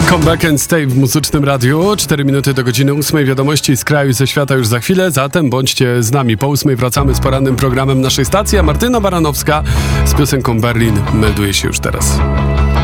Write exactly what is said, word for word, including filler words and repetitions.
Come back and stay w Muzycznym Radiu. cztery minuty do godziny ósmej. Wiadomości z kraju i ze świata już za chwilę. Zatem bądźcie z nami. Po ósmej wracamy z porannym programem naszej stacji, a Martyna Baranowska z piosenką Berlin melduje się już teraz.